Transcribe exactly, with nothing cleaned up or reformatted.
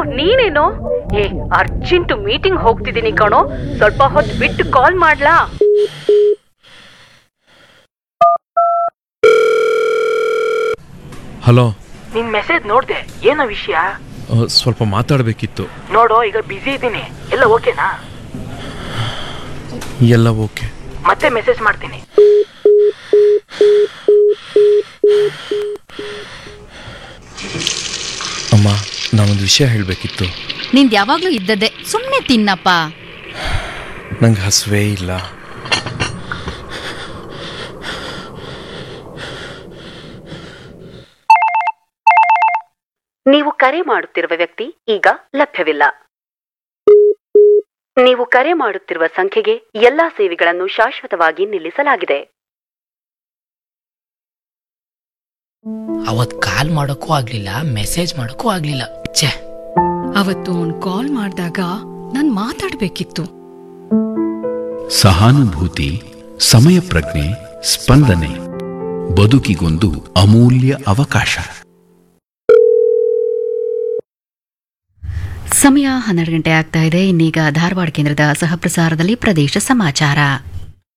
ನೀನೇನು? ಏ, urgent meeting ಹೋಗ್ತಿದ್ದೀನಿ ಕಣೋ, ಸ್ವಲ್ಪ ಹೊತ್ತು ಬಿಟ್ಟು ಕಾಲ್ ಮಾಡ್ಲಾ? ಹಲೋ. ನಿನ್ ಮೆಸೇಜ್ ನೋಡ್ದೆ, ಏನೋ ವಿಷಯ? ಸ್ವಲ್ಪ ಮಾತಾಡಬೇಕಿತ್ತು. ನೋಡು, ಈಗ ಬಿಸಿ ಇದ್ದೀನಿ. ಎಲ್ಲ ಓಕೆನಾ? ಎಲ್ಲ ಓಕೆ. ಮತ್ತೆ ಮೆಸೇಜ್ ಮಾಡ್ತೀನಿ. ಅಮ್ಮ, ನಾನೊಂದು ವಿಷಯ ಹೇಳಬೇಕಿತ್ತು. ನಿಂದು ಯಾವಾಗಲೂ ಇದ್ದದ್ದೇ, ಸುಮ್ಮನೆ ತಿನ್ನಪ್ಪ. ನಂಗೆ ಹಸುವೇ ಇಲ್ಲ. ನೀವು ಕರೆ ಮಾಡುತ್ತಿರುವ ವ್ಯಕ್ತಿ ಈಗ ಲಭ್ಯವಿಲ್ಲ. ನೀವು ಕರೆ ಮಾಡುತ್ತಿರುವ ಸಂಖ್ಯೆಗೆ ಎಲ್ಲಾ ಸೇವೆಗಳನ್ನು ಶಾಶ್ವತವಾಗಿ ನಿಲ್ಲಿಸಲಾಗಿದೆ. ಅವತ್ ಕಾಲ್ ಮಾಡೋಕ್ಕೂ ಆಗ್ಲಿಲ್ಲ, ಮೆಸೇಜ್ ಮಾಡೋಕ್ಕೂ ಆಗ್ಲಿಲ್ಲ. ಛೇ, ಅವತ್ತು ಅವ್ನು ಕಾಲ್ ಮಾಡಿದಾಗ ನಾನು ಮಾತಾಡ್ಬೇಕಿತ್ತು. ಸಹಾನುಭೂತಿ, ಸಮಯ ಪ್ರಜ್ಞೆ, ಸ್ಪಂದನೆ ಬದುಕಿಗೊಂದು ಅಮೂಲ್ಯ ಅವಕಾಶ. ಸಮಯ ಹನ್ನೆರಡು ಗಂಟೆ ಆಗ್ತಾ ಇದೆ. ಇನ್ನೀಗ ಧಾರವಾಡ ಕೇಂದ್ರದ ಸಹಪ್ರಸಾರದಲ್ಲಿ ಪ್ರದೇಶ ಸಮಾಚಾರ.